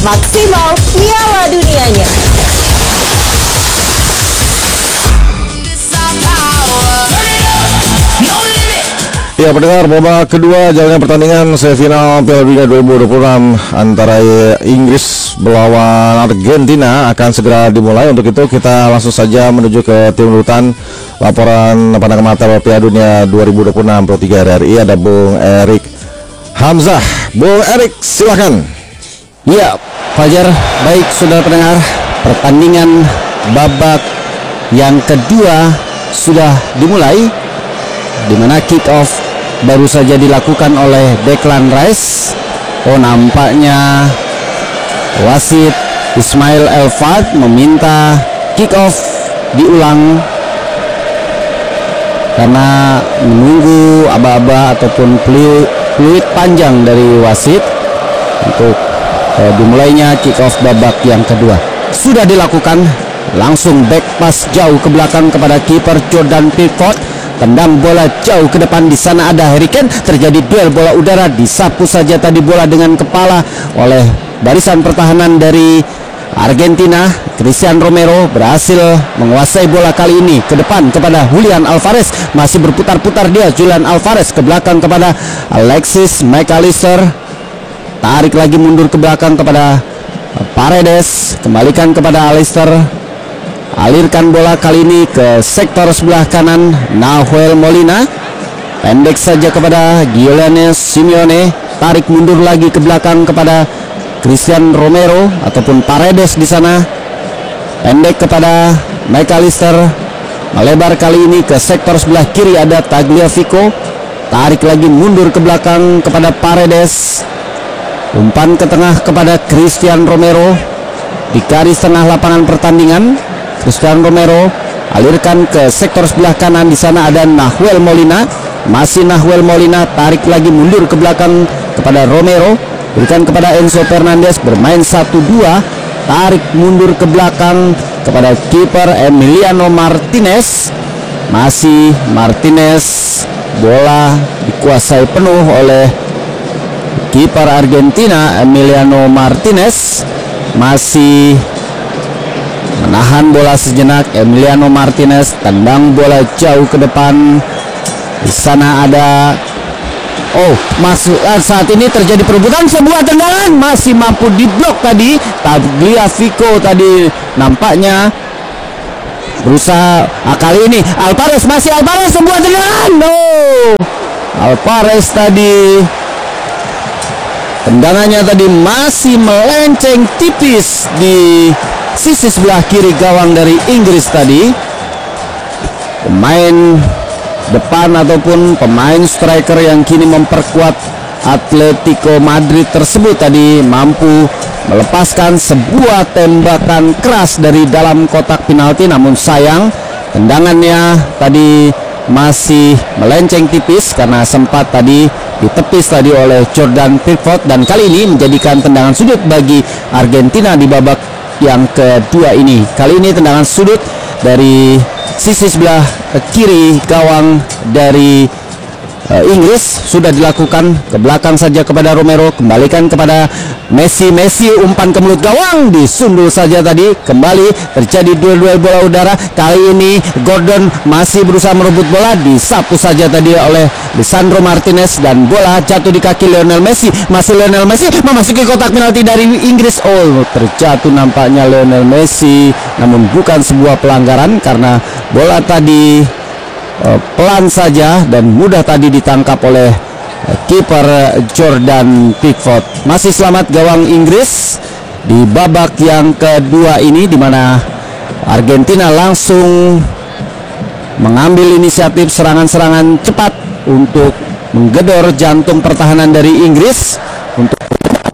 maksimal piala dunianya. Ya pendengar, babak kedua jalannya pertandingan semifinal Piala Dunia 2026 antara Inggris melawan Argentina akan segera dimulai. Untuk itu kita langsung saja menuju ke tim liputan laporan pandangan mata Piala Dunia 2026 Pro 3 RRI. Ada Bung Erik Hamzah. Bung Erik, silakan. Ya, Fajar, baik saudara pendengar, pertandingan babak yang kedua sudah dimulai, di mana kick off baru saja dilakukan oleh Declan Rice. Oh, nampaknya wasit Ismail Elfad meminta kick off diulang karena menunggu aba-aba ataupun peluit panjang dari wasit untuk dimulainya kick off babak yang kedua. Sudah dilakukan, langsung back pass jauh ke belakang kepada kiper Jordan Pickford. Tendang bola jauh ke depan, di sana ada Harry Kane. Terjadi duel bola udara, disapu saja tadi bola dengan kepala oleh barisan pertahanan dari Argentina. Christian Romero berhasil menguasai bola kali ini ke depan kepada Julian Alvarez. Masih berputar-putar dia, Julian Alvarez ke belakang kepada Alexis McAllister. Tarik lagi mundur ke belakang kepada Paredes, kembalikan kepada Allister. Alirkan bola kali ini ke sektor sebelah kanan, Nahuel Molina. Pendek saja kepada Giuliano Simeone. Tarik mundur lagi ke belakang kepada Christian Romero ataupun Paredes di sana. Pendek kepada McAllister. Melebar kali ini ke sektor sebelah kiri, ada Tagliafico. Tarik lagi mundur ke belakang kepada Paredes. Umpan ke tengah kepada Christian Romero. Di garis tengah lapangan pertandingan, Christian Romero alirkan ke sektor sebelah kanan, di sana ada Nahuel Molina. Masih Nahuel Molina, tarik lagi mundur ke belakang kepada Romero, berikan kepada Enzo Fernandez, bermain 1-2, tarik mundur ke belakang kepada kiper Emiliano Martinez. Masih Martinez, bola dikuasai penuh oleh kiper Argentina Emiliano Martinez. Masih menahan bola sejenak Emiliano Martinez, tendang bola jauh ke depan. Di sana ada saat ini terjadi perebutan, sebuah tendangan masih mampu diblok tadi. Tagliafico tadi nampaknya berusaha kali ini Alvarez, masih Alvarez, sebuah tendangan. Alvarez tadi tendangannya tadi masih melenceng tipis di sisi sebelah kiri gawang dari Inggris tadi. Pemain depan ataupun pemain striker yang kini memperkuat Atletico Madrid tersebut tadi mampu melepaskan sebuah tembakan keras dari dalam kotak penalti, namun sayang tendangannya tadi masih melenceng tipis karena sempat tadi ditepis tadi oleh Jordan Pickford, dan kali ini menjadikan tendangan sudut bagi Argentina di babak yang kedua ini. Kali ini tendangan sudut dari sisi sebelah kiri gawang dari Inggris sudah dilakukan, ke belakang saja kepada Romero, kembalikan kepada Messi. Umpan ke mulut gawang, disundul saja tadi. Kembali terjadi duel bola udara. Kali ini Gordon masih berusaha merebut bola, disapu saja tadi oleh Lisandro Martinez, dan bola jatuh di kaki Lionel Messi. Masih Lionel Messi memasuki kotak penalti dari Inggris. Terjatuh nampaknya Lionel Messi, namun bukan sebuah pelanggaran karena bola tadi pelan saja dan mudah tadi ditangkap oleh kiper Jordan Pickford. Masih selamat gawang Inggris di babak yang kedua ini, di mana Argentina langsung mengambil inisiatif serangan-serangan cepat untuk menggedor jantung pertahanan dari Inggris untuk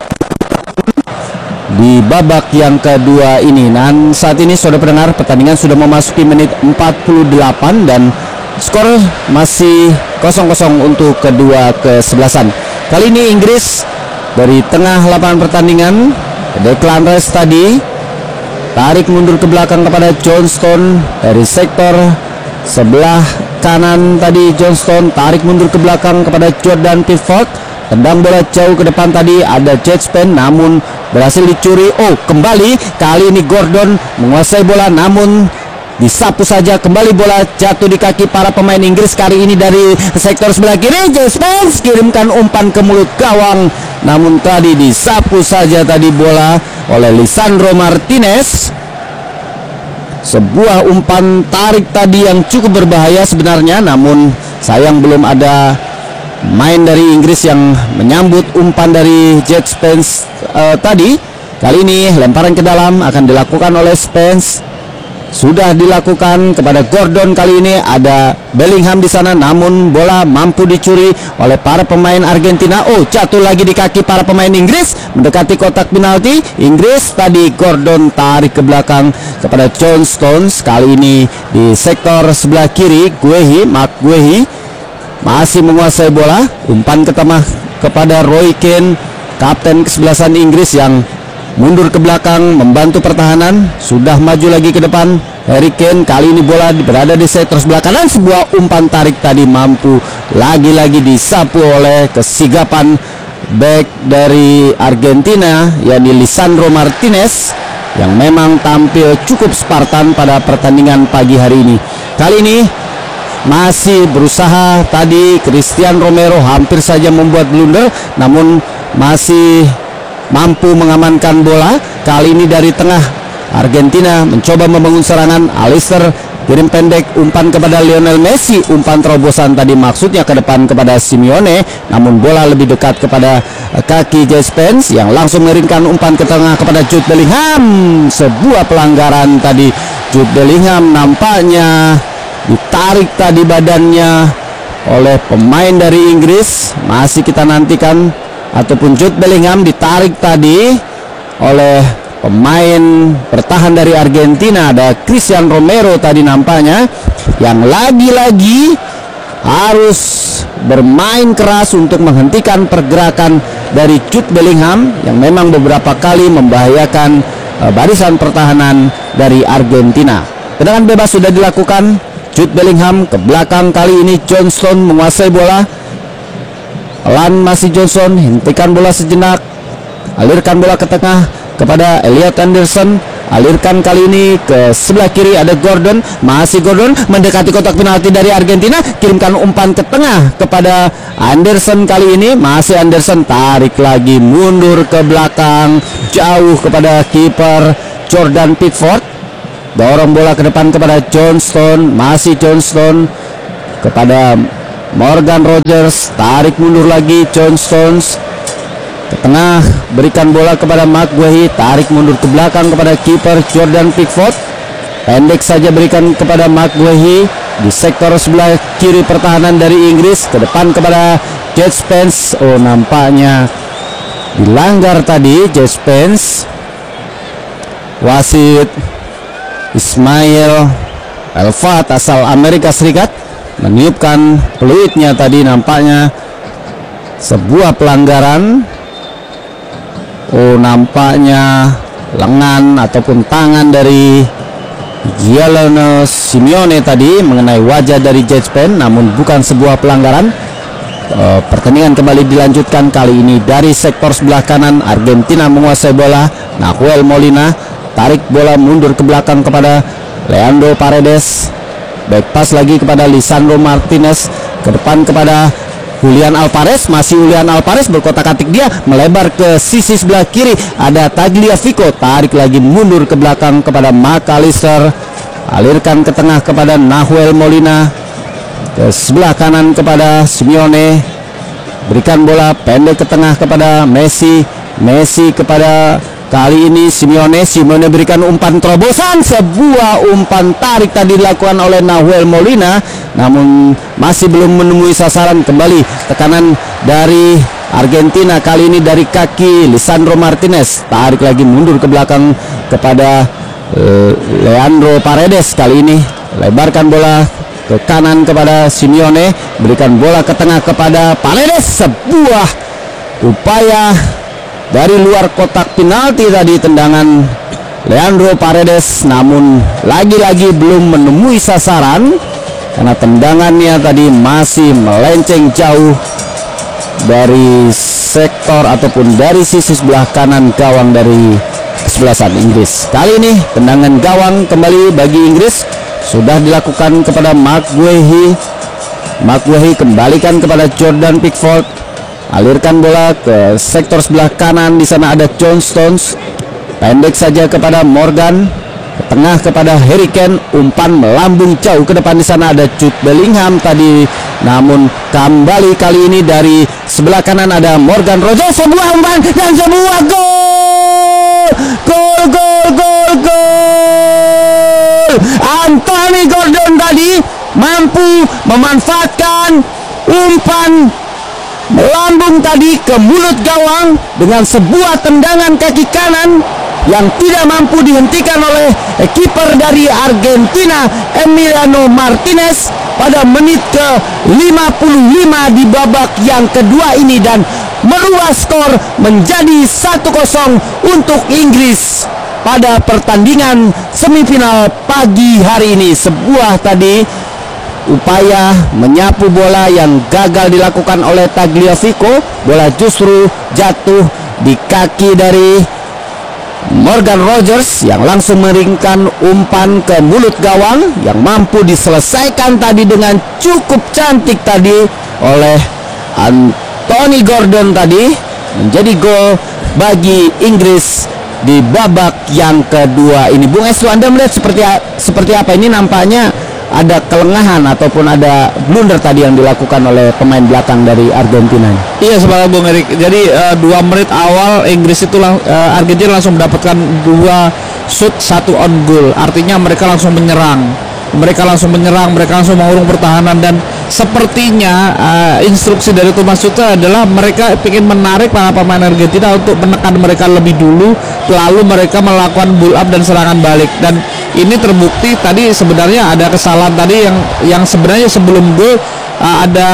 di babak yang kedua ini. Dan saat ini saudara pendengar, pertandingan sudah memasuki menit 48 dan skor masih 0-0 untuk kedua kesebelasan. Kali ini Inggris dari tengah lapangan pertandingan, Declan Rice tadi tarik mundur ke belakang kepada Johnston. Dari sektor sebelah kanan tadi Johnston tarik mundur ke belakang kepada Jordan Pickford. Tendang bola jauh ke depan tadi ada Jet Spen, namun berhasil dicuri. Oh, kembali kali ini Gordon menguasai bola, namun disapu saja. Kembali bola jatuh di kaki para pemain Inggris kali ini dari sektor sebelah kiri. Spence kirimkan umpan ke mulut gawang, namun tadi disapu saja tadi bola oleh Lisandro Martinez. Sebuah umpan tarik tadi yang cukup berbahaya sebenarnya, namun sayang belum ada main dari Inggris yang menyambut umpan dari Jet Spence tadi. Kali ini lemparan ke dalam akan dilakukan oleh Spence. Sudah dilakukan kepada Gordon, kali ini ada Bellingham di sana, namun bola mampu dicuri oleh para pemain Argentina. Oh, jatuh lagi di kaki para pemain Inggris, mendekati kotak penalti. Inggris tadi Gordon tarik ke belakang kepada John Stones. Kali ini di sektor sebelah kiri, Mark Guehi masih menguasai bola. Umpan ke tengah kepada Roy Keane, kapten kesebelasan Inggris yang mundur ke belakang membantu pertahanan. Sudah maju lagi ke depan Harry Kane. Kali ini bola berada di sektor sebelah kanan. Sebuah umpan tarik tadi mampu lagi-lagi disapu oleh kesigapan back dari Argentina, yakni Lisandro Martinez, yang memang tampil cukup Spartan pada pertandingan pagi hari ini. Kali ini masih berusaha tadi Christian Romero, hampir saja membuat blunder, namun masih mampu mengamankan bola. Kali ini dari tengah Argentina mencoba membangun serangan. Alisson kirim pendek, umpan kepada Lionel Messi. Umpan terobosan tadi maksudnya ke depan kepada Simeone, namun bola lebih dekat kepada kaki Jet Spence yang langsung mengirimkan umpan ke tengah kepada Jude Bellingham. Sebuah pelanggaran tadi. Jude Bellingham nampaknya ditarik tadi badannya oleh pemain dari Inggris. Masih kita nantikan, ataupun Jude Bellingham ditarik tadi oleh pemain bertahan dari Argentina. Ada Christian Romero tadi nampaknya yang lagi-lagi harus bermain keras untuk menghentikan pergerakan dari Jude Bellingham yang memang beberapa kali membahayakan barisan pertahanan dari Argentina. Tendangan bebas sudah dilakukan. Jude Bellingham ke belakang, kali ini Johnstone menguasai bola. Pelan masih Johnson, hentikan bola sejenak, alirkan bola ke tengah kepada Elliot Anderson. Alirkan kali ini ke sebelah kiri, ada Gordon. Masih Gordon mendekati kotak penalti dari Argentina, kirimkan umpan ke tengah kepada Anderson. Kali ini masih Anderson, tarik lagi mundur ke belakang jauh kepada kiper Jordan Pickford. Dorong bola ke depan kepada Johnstone. Masih Johnstone kepada Morgan Rogers, tarik mundur lagi Johnstone ke tengah, berikan bola kepada Mark Guehi, tarik mundur ke belakang kepada kiper Jordan Pickford. Pendek saja berikan kepada Mark Guehi di sektor sebelah kiri pertahanan dari Inggris, ke depan kepada Jet Spence. Oh, nampaknya dilanggar tadi Jet Spence. Wasit Ismail Elfat asal Amerika Serikat meniupkan peluitnya tadi, nampaknya sebuah pelanggaran. Oh, nampaknya lengan ataupun tangan dari Gianluigi Simeone tadi mengenai wajah dari Jet Spence, namun bukan sebuah pelanggaran. Pertandingan kembali dilanjutkan, kali ini dari sektor sebelah kanan Argentina menguasai bola. Nahuel Molina tarik bola mundur ke belakang kepada Leandro Paredes. Back pass lagi kepada Lisandro Martinez, ke depan kepada Julian Alvarez. Masih Julian Alvarez, berkotak-atik dia melebar ke sisi sebelah kiri, ada Tagliafico, tarik lagi mundur ke belakang kepada McAllister. Alirkan ke tengah kepada Nahuel Molina, ke sebelah kanan kepada Simeone, berikan bola pendek ke tengah kepada Messi. Messi kepada kali ini Simeone berikan umpan terobosan. Sebuah umpan tarik tadi dilakukan oleh Nahuel Molina, namun masih belum menemui sasaran. Kembali tekanan dari Argentina, kali ini dari kaki Lisandro Martinez, tarik lagi mundur ke belakang kepada Leandro Paredes. Kali ini lebarkan bola ke kanan kepada Simeone, berikan bola ke tengah kepada Paredes. Sebuah upaya dari luar kotak penalti tadi, tendangan Leandro Paredes, namun lagi-lagi belum menemui sasaran karena tendangannya tadi masih melenceng jauh dari sektor ataupun dari sisi sebelah kanan gawang dari kesebelasan Inggris. Kali ini tendangan gawang kembali bagi Inggris sudah dilakukan kepada Mark Guehi. Mark Guehi kembalikan kepada Jordan Pickford. Alirkan bola ke sektor sebelah kanan, di sana ada John Stones. Pendek saja kepada Morgan. Ke tengah kepada Harry Kane, umpan melambung jauh ke depan, di sana ada Jude Bellingham tadi. Namun kembali kali ini dari sebelah kanan ada Morgan Rogers, sebuah umpan dan sebuah gol. Gol. Anthony Gordon tadi mampu memanfaatkan umpan melambung tadi ke mulut gawang dengan sebuah tendangan kaki kanan yang tidak mampu dihentikan oleh kiper dari Argentina Emiliano Martinez pada menit ke-55 di babak yang kedua ini, dan merubah skor menjadi 1-0 untuk Inggris pada pertandingan semifinal pagi hari ini. Sebuah tadi upaya menyapu bola yang gagal dilakukan oleh Tagliafico. Bola justru jatuh di kaki dari Morgan Rogers yang langsung meringkan umpan ke mulut gawang yang mampu diselesaikan tadi dengan cukup cantik tadi oleh Anthony Gordon tadi, menjadi gol bagi Inggris di babak yang kedua ini. Bung Estu, Anda melihat seperti apa ini? Nampaknya ada kelengahan ataupun ada blunder tadi yang dilakukan oleh pemain belakang dari Argentina. Iya, sebenarnya Bung Erik. Jadi 2 menit awal Inggris itu Argentina langsung mendapatkan 2 shoot, 1 on goal. Artinya mereka langsung menyerang. Mereka langsung mengurung pertahanan, dan sepertinya instruksi dari Thomas Tuchel adalah mereka ingin menarik para pemain Argentina untuk menekan mereka lebih dulu, lalu mereka melakukan build up dan serangan balik. Dan ini terbukti tadi sebenarnya ada kesalahan tadi yang sebenarnya sebelum gol ada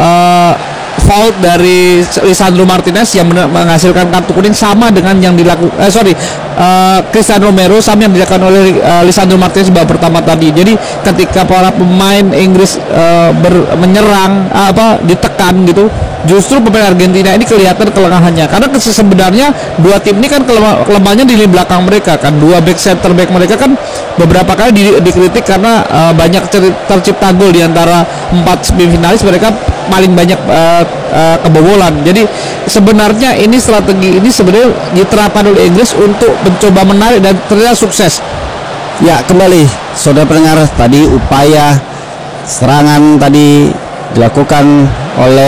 fault dari Lisandro Martinez yang menghasilkan kartu kuning sama dengan yang dilakukan Cristiano Romero, sama yang dilakukan oleh Lisandro Martinez babak pertama tadi. Jadi ketika para pemain Inggris menyerang ditekan gitu, justru pemain Argentina ini kelihatan kelengahannya, karena sebenarnya dua tim ini kan kelemahannya di belakang mereka kan. Dua back center back mereka kan beberapa kali dikritik karena banyak tercipta gol. Di antara 4 semifinalis mereka paling banyak kebobolan. Jadi sebenarnya ini strategi ini sebenarnya diterapkan oleh Inggris untuk mencoba menarik, dan ternyata sukses. Ya, kembali saudara pendengar, tadi upaya serangan tadi dilakukan oleh